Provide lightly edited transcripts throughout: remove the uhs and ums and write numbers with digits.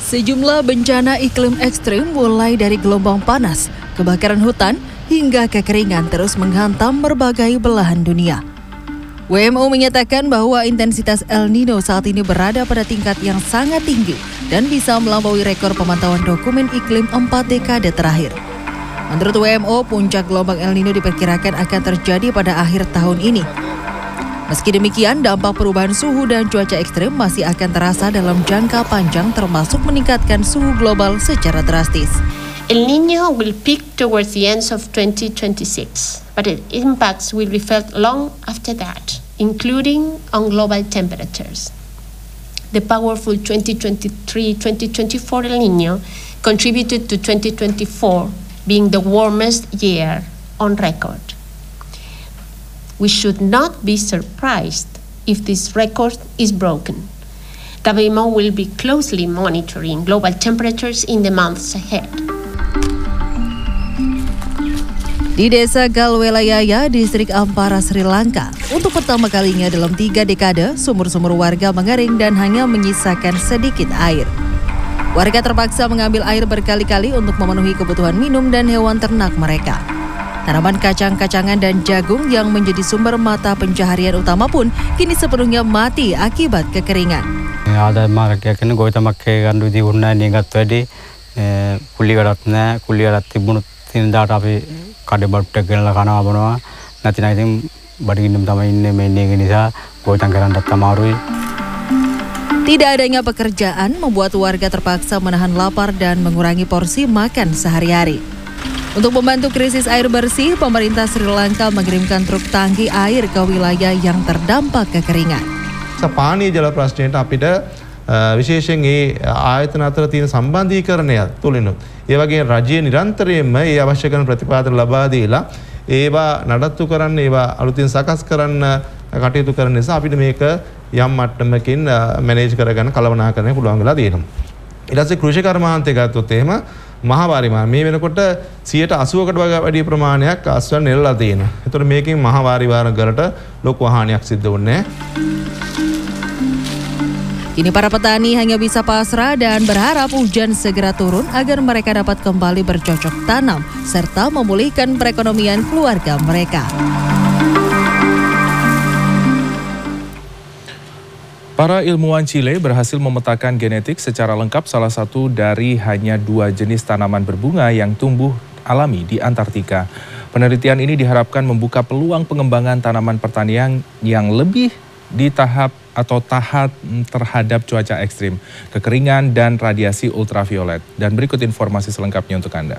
Sejumlah bencana iklim ekstrim mulai dari gelombang panas, kebakaran hutan, hingga kekeringan terus menghantam berbagai belahan dunia. WMO menyatakan bahwa intensitas El Nino saat ini berada pada tingkat yang sangat tinggi dan bisa melampaui rekor pemantauan dokumen iklim 4 dekade terakhir. Menurut WMO, puncak gelombang El Nino diperkirakan akan terjadi pada akhir tahun ini. Meski demikian, dampak perubahan suhu dan cuaca ekstrim masih akan terasa dalam jangka panjang, termasuk meningkatkan suhu global secara drastis. El Niño will peak towards the end of 2026, but its impacts will be felt long after that, including on global temperatures. The powerful 2023-2024 El Niño contributed to 2024 being the warmest year on record. We should not be surprised if this record is broken. WMO will be closely monitoring global temperatures in the months ahead. Di desa Galwelayaya, distrik Ampara, Sri Lanka, untuk pertama kalinya dalam 3 dekade, sumur-sumur warga mengering dan hanya menyisakan sedikit air. Warga terpaksa mengambil air berkali-kali untuk memenuhi kebutuhan minum dan hewan ternak mereka. Tanaman kacang-kacangan dan jagung yang menjadi sumber mata pencaharian utama pun kini sepenuhnya mati akibat kekeringan. Ada marga kena goita makke gandu di unna ningat tadi kuligarat na kuligarat tibunut tinda tapi kade batte gelala kana abona natina itim badigindum tama inne menne ginisa goita garanda tamarui. Tidak adanya pekerjaan membuat warga terpaksa menahan lapar dan mengurangi porsi makan sehari-hari. Untuk membantu krisis air bersih, pemerintah Sri Lanka mengirimkan truk tangki air ke wilayah yang terdampak kekeringan. පානීය ජල ප්‍රශ්නයට අපිට විශේෂයෙන් ඒ ආයතන අතර තියෙන සම්බන්ධීකරණය තුලිනුත් ඒ වගේ රජයේ නිරන්තරයෙන්ම ඒ අවශ්‍ය කරන ප්‍රතිපාදන ලබා දීලා ඒවා නඩත්තු කරන්න ඒවා අලුතින් සකස් කරන්න කටයුතු කරන නිසා අපිට මේක යම් මට්ටමකින් මැනේජ් කරගන්න කළමනාකරණය පුළුවන් වෙලා තියෙනවා. ඊට පස්සේ කෘෂි කර්මාන්තය ගත්තොත් එහෙම මහවාරිමාන මේ වෙනකොට 80%කට වැඩි ප්‍රමාණයක් අස්වැන්න නෙලලා තියෙනවා. ඒතකොට මේකෙන් මහවාරිමාන වලට ලොකු හානියක් සිද්ධ වුණේ නැහැ. Kini para petani hanya bisa pasrah dan berharap hujan segera turun agar mereka dapat kembali bercocok tanam serta memulihkan perekonomian keluarga mereka. Para ilmuwan Chile berhasil memetakan genetik secara lengkap salah satu dari hanya 2 jenis tanaman berbunga yang tumbuh alami di Antartika. Penelitian ini diharapkan membuka peluang pengembangan tanaman pertanian yang lebih di tahap atau tahan terhadap cuaca ekstrim, kekeringan, dan radiasi ultraviolet. Dan berikut informasi selengkapnya untuk Anda.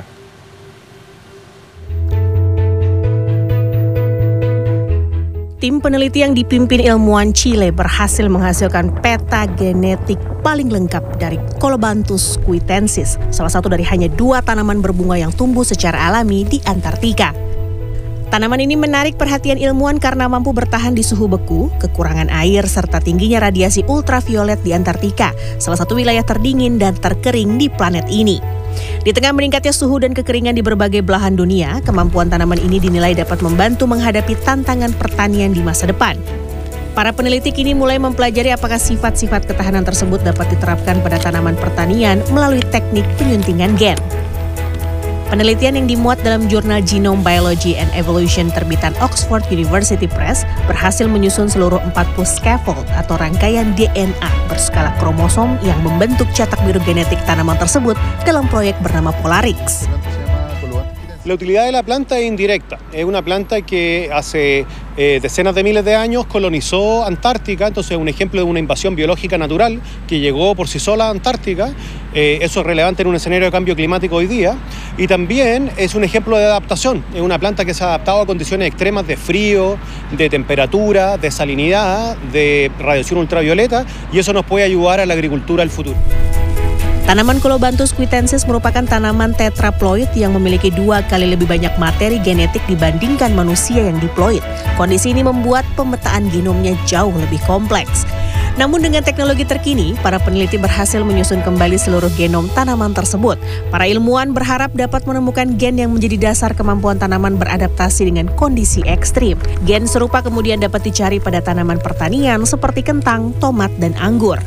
Tim peneliti yang dipimpin ilmuwan Chile berhasil menghasilkan peta genetik paling lengkap dari Colobanthus cuitensis, salah satu dari hanya 2 tanaman berbunga yang tumbuh secara alami di Antartika. Tanaman ini menarik perhatian ilmuwan karena mampu bertahan di suhu beku, kekurangan air, serta tingginya radiasi ultraviolet di Antartika, salah satu wilayah terdingin dan terkering di planet ini. Di tengah meningkatnya suhu dan kekeringan di berbagai belahan dunia, kemampuan tanaman ini dinilai dapat membantu menghadapi tantangan pertanian di masa depan. Para peneliti kini mulai mempelajari apakah sifat-sifat ketahanan tersebut dapat diterapkan pada tanaman pertanian melalui teknik penyuntingan gen. Penelitian yang dimuat dalam jurnal Genome Biology and Evolution terbitan Oxford University Press berhasil menyusun seluruh 40 scaffold atau rangkaian DNA berskala kromosom yang membentuk cetak biru genetik tanaman tersebut dalam proyek bernama Polarix. La utilidad de la planta es indirecta. Es una planta que hace decenas de miles de años colonizó Antártica, entonces es un ejemplo de una invasión biológica natural que llegó por sí sola a Antártica. Eso es relevante en un escenario de cambio climático hoy día. Y también es un ejemplo de adaptación. Es una planta que se ha adaptado a condiciones extremas de frío, de temperatura, de salinidad, de radiación ultravioleta, y eso nos puede ayudar a la agricultura del futuro. Tanaman Colobanthus cuitensis merupakan tanaman tetraploid yang memiliki 2 kali lebih banyak materi genetik dibandingkan manusia yang diploid. Kondisi ini membuat pemetaan genomnya jauh lebih kompleks. Namun dengan teknologi terkini, para peneliti berhasil menyusun kembali seluruh genom tanaman tersebut. Para ilmuwan berharap dapat menemukan gen yang menjadi dasar kemampuan tanaman beradaptasi dengan kondisi ekstrim. Gen serupa kemudian dapat dicari pada tanaman pertanian seperti kentang, tomat, dan anggur.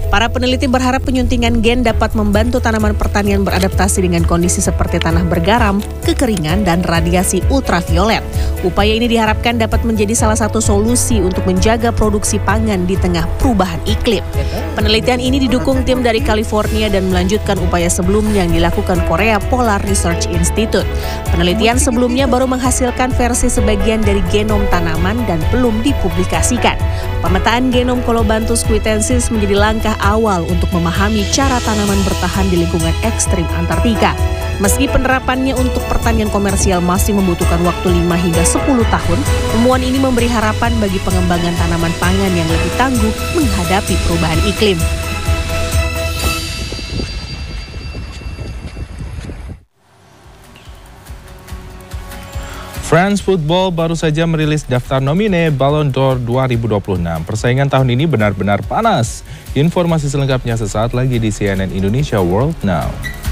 Para peneliti berharap penyuntingan gen dapat membantu tanaman pertanian beradaptasi dengan kondisi seperti tanah bergaram, kekeringan, dan radiasi ultraviolet. Upaya ini diharapkan dapat menjadi salah satu solusi untuk menjaga produksi pangan di tengah perubahan iklim. Penelitian ini didukung tim dari California dan melanjutkan upaya sebelumnya yang dilakukan Korea Polar Research Institute. Penelitian sebelumnya baru menghasilkan versi sebagian dari genom tanaman dan belum dipublikasikan. Pemetaan genom Colobanthus cuitensis menjadi langkah awal untuk memahami cara tanaman bertahan di lingkungan ekstrim Antartika. Meski penerapannya untuk pertanian komersial masih membutuhkan waktu 5 hingga 10 tahun, temuan ini memberi harapan bagi pengembangan tanaman pangan yang lebih tangguh menghadapi perubahan iklim. France Football baru saja merilis daftar nomine Ballon d'Or 2026. Persaingan tahun ini benar-benar panas. Informasi selengkapnya sesaat lagi di CNN Indonesia World Now.